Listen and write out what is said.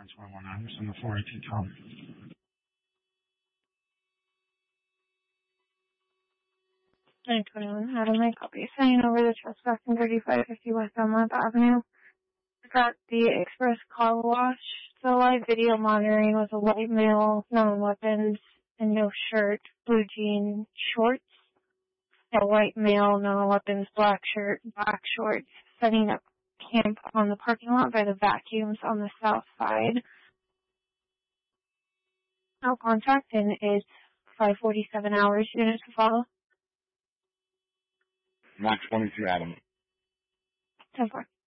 121 Anderson, the 418 Tom. 921 Adam, I copy. Sending over the trespass in 3550 West Elmont Avenue. Got the express car wash. The live video monitoring was a white male, no weapons, and no shirt, blue jean shorts. A white male, no weapons, black shirt, black shorts, setting up camp on the parking lot by the vacuums on the south side. No contact, and it's 5:47 hours. Units to follow. Max 22 Adam. 10-4.